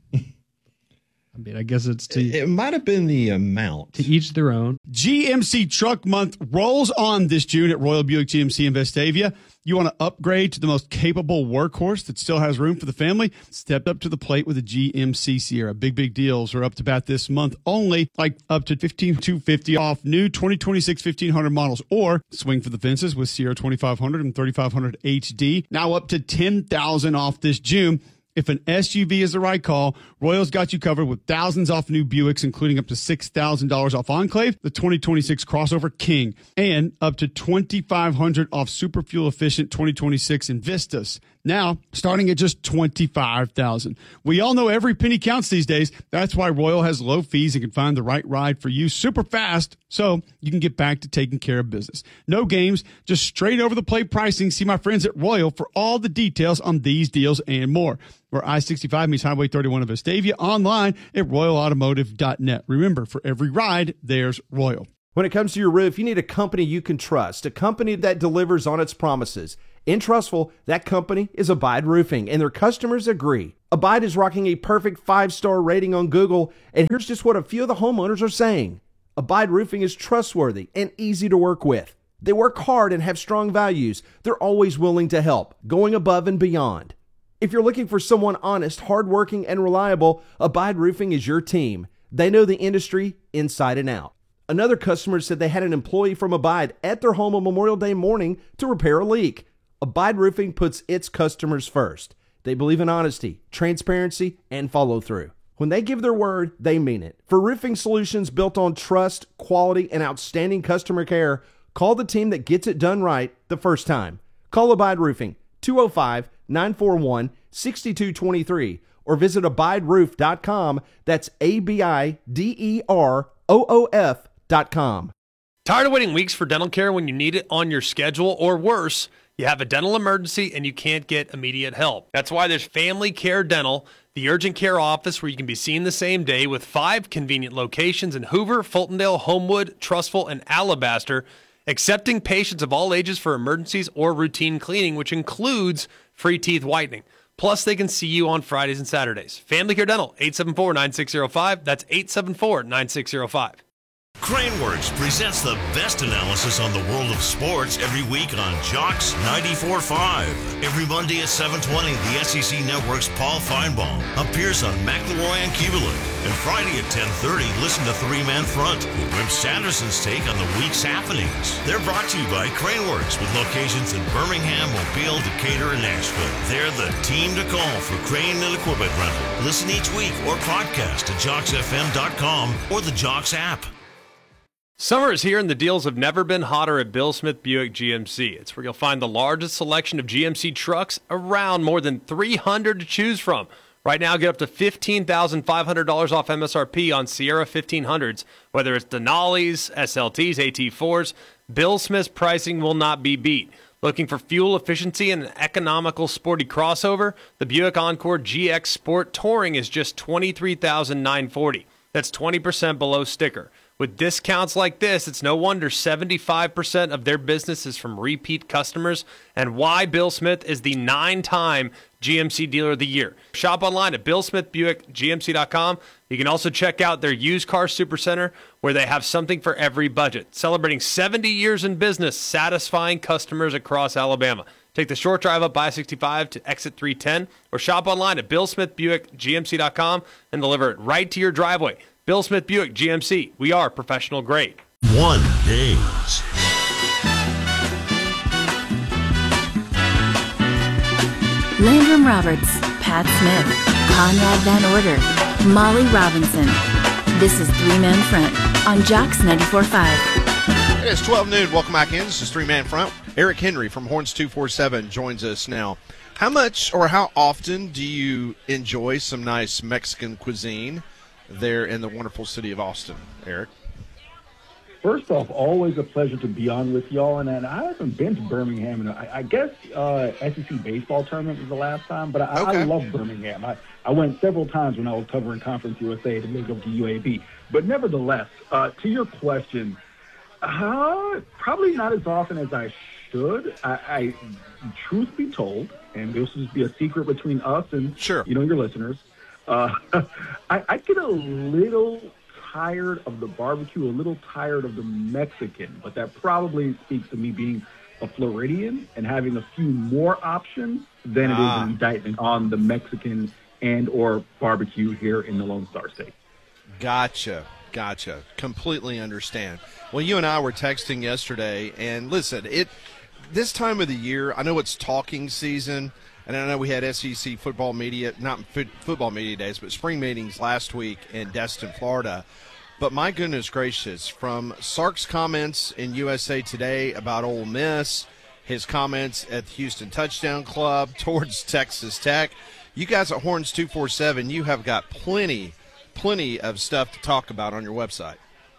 I mean, I guess it's to... It might have been the amount. To each their own. G M C Truck Month rolls on this June at Royal Buick G M C in Vestavia. You want to upgrade to the most capable workhorse that still has room for the family? Step up to the plate with a G M C Sierra. Big, big deals are up to bat this month only, like up to fifteen thousand two hundred fifty dollars off new twenty twenty-six fifteen hundred models, or swing for the fences with Sierra twenty-five hundred and thirty-five hundred H D. Now up to ten thousand dollars off this June. If an S U V is the right call, Royals got you covered with thousands off new Buicks, including up to six thousand dollars off Enclave, the twenty twenty-six Crossover King, and up to twenty-five hundred dollars off super fuel efficient twenty twenty-six Invistas. Now, starting at just twenty-five thousand dollars. We all know every penny counts these days. That's why Royal has low fees and can find the right ride for you super fast so you can get back to taking care of business. No games, just straight over the plate pricing. See my friends at Royal for all the details on these deals and more. Where I sixty-five meets Highway thirty-one of Vestavia, online at royal automotive dot net. Remember, for every ride, there's Royal. When it comes to your roof, you need a company you can trust, a company that delivers on its promises. In Trustful, that company is Abide Roofing, and their customers agree. Abide is rocking a perfect five-star rating on Google, and here's just what a few of the homeowners are saying. Abide Roofing is trustworthy and easy to work with. They work hard and have strong values. They're always willing to help, going above and beyond. If you're looking for someone honest, hardworking, and reliable, Abide Roofing is your team. They know the industry inside and out. Another customer said they had an employee from Abide at their home on Memorial Day morning to repair a leak. Abide Roofing puts its customers first. They believe in honesty, transparency, and follow-through. When they give their word, they mean it. For roofing solutions built on trust, quality, and outstanding customer care, call the team that gets it done right the first time. Call Abide Roofing, two oh five, nine four one, six two two three, or visit abide roof dot com. That's A B I D E R O O F dot com. Tired of waiting weeks for dental care when you need it on your schedule, or worse, you have a dental emergency and you can't get immediate help? That's why there's Family Care Dental, the urgent care office where you can be seen the same day, with five convenient locations in Hoover, Fultondale, Homewood, Trustful, and Alabaster, accepting patients of all ages for emergencies or routine cleaning, which includes free teeth whitening. Plus, they can see you on Fridays and Saturdays. Family Care Dental, eight seven four, nine six zero five. That's eight seven four, nine six zero five. Craneworks presents the best analysis on the world of sports every week on Jocks ninety-four point five. Every Monday at seven twenty, the S E C Network's Paul Feinbaum appears on McElroy and Kubelik. And Friday at ten thirty, listen to Three Man Front with Wimp Sanderson's take on the week's happenings. They're brought to you by Craneworks, with locations in Birmingham, Mobile, Decatur, and Nashville. They're the team to call for crane and equipment rental. Listen each week or podcast at jocks f m dot com or the Jocks app. Summer is here and the deals have never been hotter at Bill Smith Buick G M C. It's where you'll find the largest selection of G M C trucks around, more than three hundred to choose from. Right now, get up to fifteen thousand five hundred dollars off M S R P on Sierra fifteen hundreds. Whether it's Denali's, S L Ts, A T fours, Bill Smith's pricing will not be beat. Looking for fuel efficiency and an economical sporty crossover? The Buick Encore G X Sport Touring is just twenty-three thousand nine hundred forty dollars. That's twenty percent below sticker. With discounts like this, it's no wonder seventy-five percent of their business is from repeat customers, and why Bill Smith is the nine-time G M C Dealer of the Year. Shop online at bill smith buick g m c dot com. You can also check out their used car supercenter, where they have something for every budget. Celebrating seventy years in business, satisfying customers across Alabama. Take the short drive up I sixty-five to exit three ten, or shop online at bill smith buick g m c dot com and deliver it right to your driveway. Bill Smith Buick G M C. We are professional grade. One Days. Landrum Roberts, Pat Smith, Conrad Van Order, Molly Robinson. This is Three Man Front on Jocks ninety-four point five. It is twelve noon. Welcome back in. This is Three Man Front. Eric Henry from Horns two forty-seven joins us now. How much or how often do you enjoy some nice Mexican cuisine there in the wonderful city of Austin, Eric? First off, always a pleasure to be on with y'all, and, and I haven't been to Birmingham, and I, I guess uh, S E C baseball tournament was the last time, but I, okay. I love Birmingham. I, I went several times when I was covering Conference U S A to make up to U A B. But nevertheless, uh, to your question, uh, probably not as often as I should. I, I truth be told, and this will be a secret between us and sure. you know your listeners, Uh, I, I get a little tired of the barbecue, a little tired of the Mexican, but that probably speaks to me being a Floridian and having a few more options than ah. it is an indictment on the Mexican and or barbecue here in the Lone Star State. Gotcha. Gotcha. Completely understand. Well, you and I were texting yesterday, and listen, it this time of the year, I know it's talking season. And I know we had S E C football media, not football media days, but spring meetings last week in Destin, Florida. But my goodness gracious, from Sark's comments in U S A Today about Ole Miss, his comments at the Houston Touchdown Club towards Texas Tech. You guys at Horns two forty-seven, you have got plenty, plenty of stuff to talk about on your website.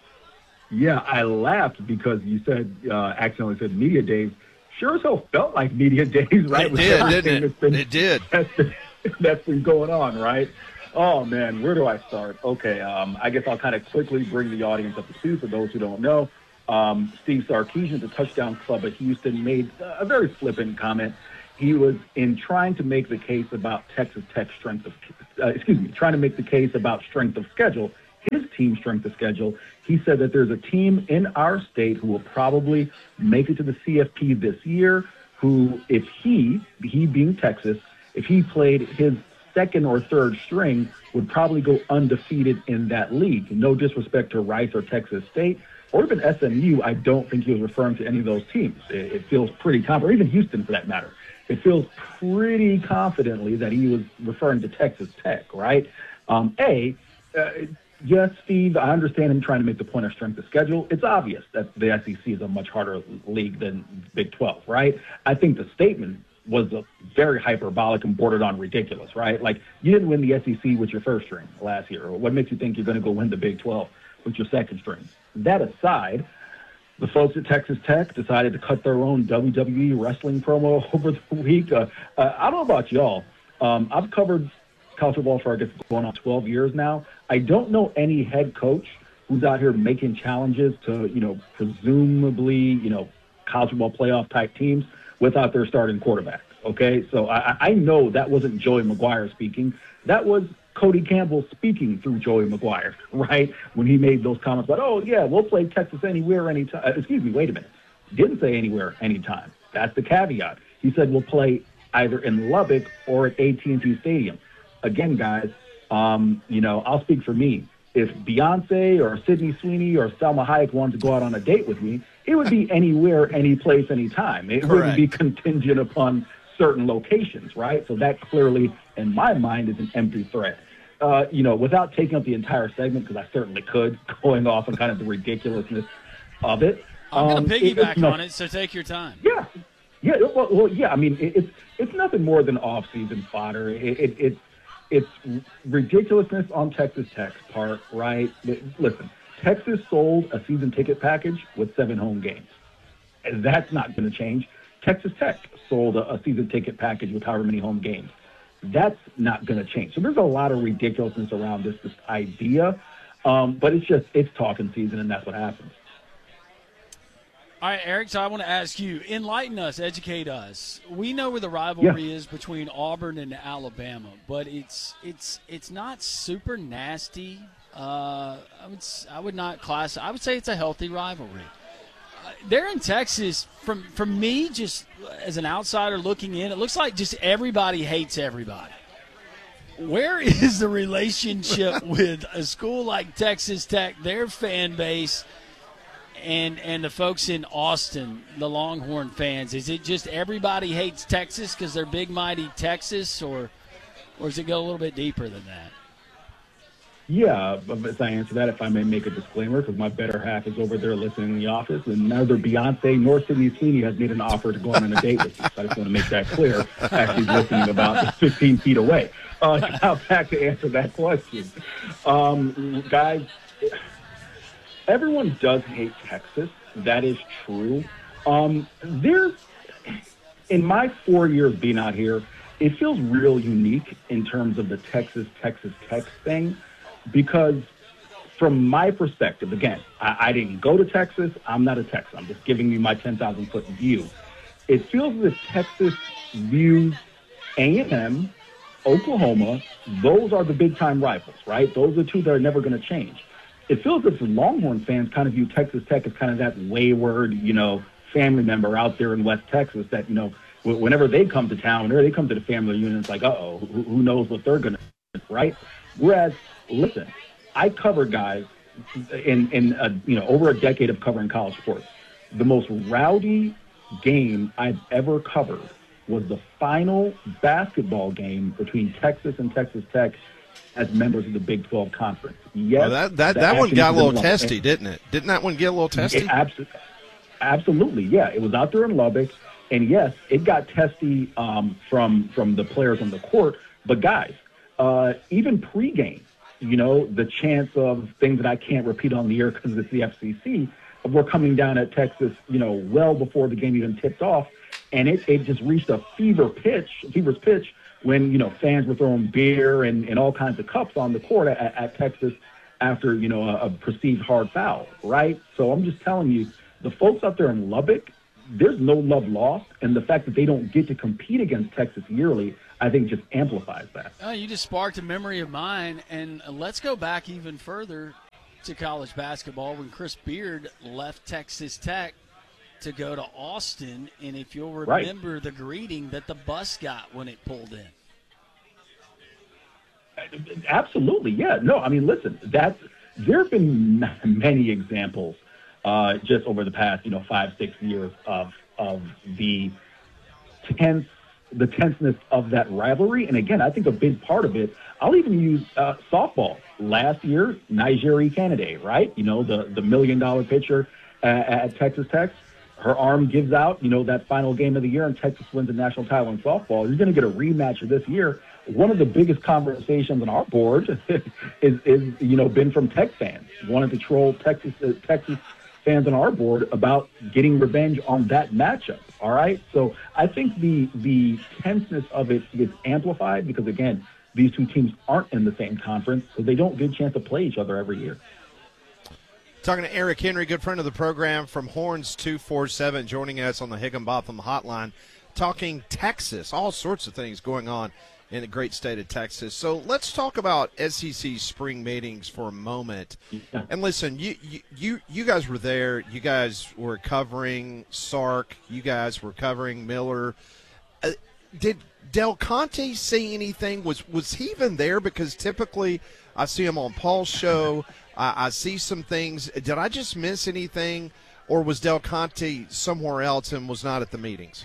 Yeah, I laughed because you said, uh, accidentally said media days. Sure as hell felt like media days, right? It did, didn't it? Been, it did. That's been, that's been going on, right? Oh, man, where do I start? Okay, um, I guess I'll kind of quickly bring the audience up to speed for those who don't know. Um, Steve Sarkisian at the Touchdown Club at Houston made a very flippant comment. He was in trying to make the case about Texas Tech strength of, uh, excuse me, trying to make the case about strength of schedule, his team strength of schedule. He said that there's a team in our state who will probably make it to the C F P this year, who, if he, he being Texas, if he played his second or third string, would probably go undefeated in that league. No disrespect to Rice or Texas State, or even S M U. I don't think he was referring to any of those teams. It, it feels pretty confident, or even Houston for that matter. It feels pretty confidently that he was referring to Texas Tech, right? Um, A, uh, yes, Steve, I understand him trying to make the point of strength of schedule. It's obvious that the S E C is a much harder league than Big twelve, right? I think the statement was a very hyperbolic and bordered on ridiculous, right? Like, you didn't win the S E C with your first string last year. What makes you think you're going to go win the Big twelve with your second string? That aside, the folks at Texas Tech decided to cut their own W W E wrestling promo over the week. Uh, uh, I don't know about y'all. Um, I've covered college football for, I guess, going on twelve years now. I don't know any head coach who's out here making challenges to, you know, presumably, you know, college football playoff type teams without their starting quarterback. Okay, so I, I know that wasn't Joey McGuire speaking. That was Cody Campbell speaking through Joey McGuire, right? When he made those comments about, oh, yeah, we'll play Texas anywhere, anytime. Uh, excuse me, wait a minute. Didn't say anywhere, anytime. That's the caveat. He said we'll play either in Lubbock or at A T and T Stadium. Again, guys, um, you know, I'll speak for me. If Beyonce or Sydney Sweeney or Salma Hayek wanted to go out on a date with me, it would be anywhere, any place, anytime. It Correct. wouldn't be contingent upon certain locations, right? So that clearly, in my mind, is an empty threat. Uh, you know, without taking up the entire segment, because I certainly could, going off on kind of the ridiculousness of it. I'm um, going to piggyback it, on it, so take your time. Yeah. Yeah, well, well yeah, I mean, it, it's it's nothing more than off-season fodder. It, it, it's it's ridiculousness on Texas Tech's part, right? Listen, Texas sold a season ticket package with seven home games. And that's not going to change. Texas Tech sold a, a season ticket package with however many home games. That's not going to change. So there's a lot of ridiculousness around this this idea, um, but it's just it's talking season, and that's what happens. All right, Eric, so I want to ask you, enlighten us, educate us. We know where the rivalry Yeah. is between Auburn and Alabama, but it's it's it's not super nasty. Uh, I would s- I would not class. I would say it's a healthy rivalry. Uh, They're in Texas. From from me, just as an outsider looking in, it looks like just everybody hates everybody. Where is the relationship with a school like Texas Tech, their fan base, and and the folks in Austin, the Longhorn fans? Is it just everybody hates Texas because they're big, mighty Texas, or or does it go a little bit deeper than that? Yeah, but as I answer that, if I may make a disclaimer, because my better half is over there listening in the office, and neither Beyonce nor Sydney Sweeney has made an offer to go on a date with you. So I just want to make that clear as she's listening about fifteen feet away. Uh, now back to answer that question. Um, guys, everyone does hate Texas. That is true. Um, there's, in my four years being out here, it feels real unique in terms of the Texas, Texas Tech thing. Because from my perspective, again, I, I didn't go to Texas. I'm not a Texan. I'm just giving you my ten thousand foot view. It feels as if Texas views A and M, Oklahoma. Those are the big-time rivals, right? Those are the two that are never going to change. It feels as if Longhorn fans kind of view Texas Tech as kind of that wayward, you know, family member out there in West Texas that, you know, whenever they come to town, whenever they come to the family reunion, it's like, uh-oh, who, who knows what they're going to do, right? Whereas, listen, I covered guys in, in a, you know, over a decade of covering college sports. The most rowdy game I've ever covered was the final basketball game between Texas and Texas Tech as members of the Big twelve Conference. Yes, Well, that that, that one got a little testy, didn't it? Didn't that one get a little testy? It abso- absolutely, yeah. It was out there in Lubbock. And yes, it got testy um, from from the players on the court. But guys, uh, even pregame, you know, the chance of things that I can't repeat on the air because it's the F C C, we're coming down at Texas, you know, well before the game even tipped off. And it, it just reached a fever pitch, fever's pitch when, you know, fans were throwing beer and, and all kinds of cups on the court at, at Texas after, you know, a, a perceived hard foul, right? So I'm just telling you, the folks out there in Lubbock, there's no love lost. And the fact that they don't get to compete against Texas yearly, I think just amplifies that. Oh, you just sparked a memory of mine. And let's go back even further to college basketball when Chris Beard left Texas Tech to go to Austin. And if you'll remember right. the greeting that the bus got when it pulled in. Absolutely, yeah. No, I mean, listen, that's, there have been many examples uh, just over the past, you know, five, six years of of the tense, the tenseness of that rivalry. And again, I think a big part of it, I'll even use uh, softball. Last year, Nigeri Kennedy, right? You know, the, the million-dollar pitcher uh, at Texas Tech. Her arm gives out, you know, that final game of the year, and Texas wins the national title in softball. You're going to get a rematch of this year. One of the biggest conversations on our board is, is, you know, been from Tech fans. Wanted to troll Texas uh, Texas fans on our board about getting revenge on that matchup. All right, so I think the the tenseness of it gets amplified because again, these two teams aren't in the same conference, so they don't get a chance to play each other every year. Talking to Eric Henry, good friend of the program from Horns two forty-seven, joining us on the Higginbotham Hotline, talking Texas, all sorts of things going on in the great state of Texas. So let's talk about S E C spring meetings for a moment. Yeah. And listen, you, you you you guys were there. You guys were covering Sark. You guys were covering Miller. Uh, did Del Conte say anything? Was was he even there? Because typically I see him on Paul's show. I, I see some things. Did I just miss anything? Or was Del Conte somewhere else and was not at the meetings?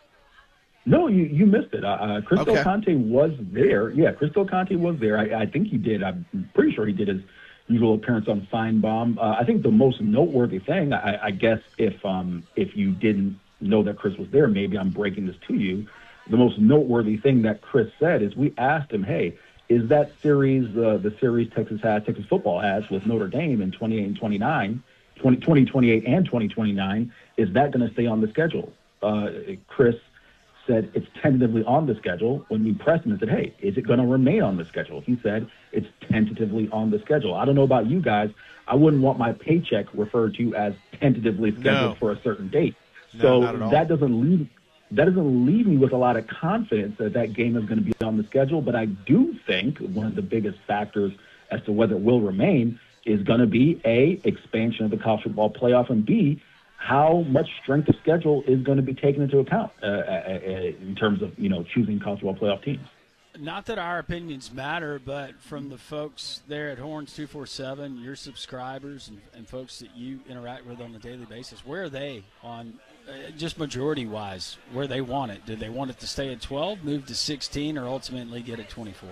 No, you, you missed it. Uh, Chris okay. Del Conte was there. Yeah, Chris Del Conte was there. I, I think he did. I'm pretty sure he did his usual appearance on Feinbaum. Uh, I think the most noteworthy thing, I, I guess if um, if you didn't know that Chris was there, maybe I'm breaking this to you. The most noteworthy thing that Chris said is we asked him, hey, is that series, uh, the series Texas has, Texas football has with Notre Dame in twenty-eight and twenty-nine, twenty, twenty twenty-eight and twenty twenty-nine, is that going to stay on the schedule? Uh, Chris said it's tentatively on the schedule. When we pressed him and said, hey, is it going to remain on the schedule? He said it's tentatively on the schedule. I don't know about you guys. I wouldn't want my paycheck referred to as tentatively scheduled no. for a certain date. No, so not at all. that doesn't leave that doesn't leave me with a lot of confidence that that game is going to be on the schedule. But I do think one of the biggest factors as to whether it will remain is going to be A, expansion of the college football playoff, and B, how much strength of schedule is going to be taken into account uh, uh, in terms of, you know, choosing college football playoff teams. Not that our opinions matter, but from the folks there at Horns two forty-seven, your subscribers and, and folks that you interact with on a daily basis, where are they on, uh, just majority-wise, where they want it? Do they want it to stay at twelve, move to sixteen, or ultimately get it twenty-four?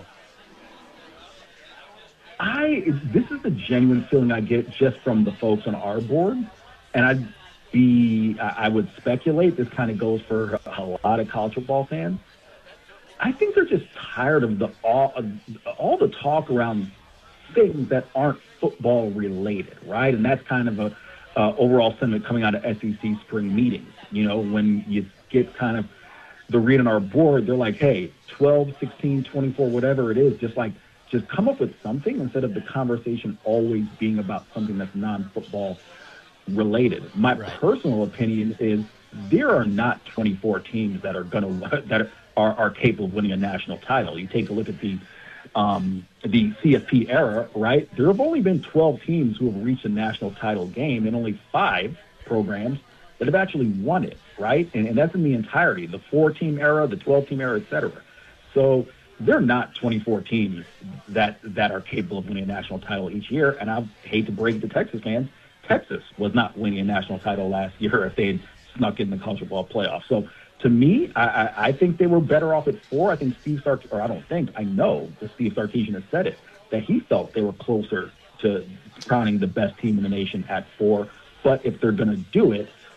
I this is the genuine feeling I get just from the folks on our board, and I'd be I would speculate this kind of goes for a lot of college football fans. I think they're just tired of the all, all the talk around things that aren't football related, right? And that's kind of a uh, overall sentiment coming out of S E C spring meetings. You know, when you get kind of the read on our board, they're like, hey, twelve, sixteen, twenty-four, whatever it is, just like just come up with something instead of the conversation always being about something that's non-football related. My right. personal opinion is there are not twenty-four teams that are going to that are, are, are capable of winning a national title. You take a look at the um, the C F P era, right? There have only been twelve teams who have reached a national title game, and only five programs that have actually won it, right? And, and that's in the entirety, the four-team era, the twelve-team era, et cetera. So they're not twenty-four teams that that are capable of winning a national title each year. And I hate to break it to Texas fans, Texas was not winning a national title last year if they had snuck in the college football playoff. So to me, I, I, I think they were better off at four. I think Steve Sarkisian, or I don't think, I know that Steve Sarkisian has said it, that he felt they were closer to crowning the best team in the nation at four. But if they're going to do it,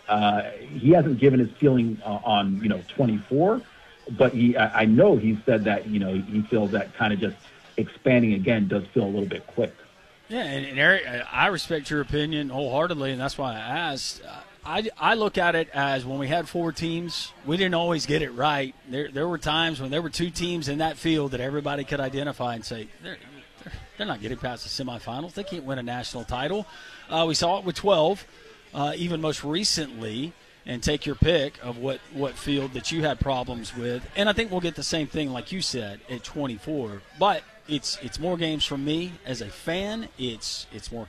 Uh, he hasn't given his feeling uh, on, you know, twenty-four, but he, I, I know he said that, you know, he feels that kind of just expanding again does feel a little bit quick. Yeah, and, and Eric, I respect your opinion wholeheartedly, and that's why I asked. I, I look at it as when we had four teams, we didn't always get it right. There there were times when there were two teams in that field that everybody could identify and say, they're, they're, they're not getting past the semifinals. They can't win a national title. Uh, we saw it with twelve, uh, even most recently, and take your pick of what, what field that you had problems with. And I think we'll get the same thing, like you said, at twenty-four. But it's it's more games for me as a fan. It's it's more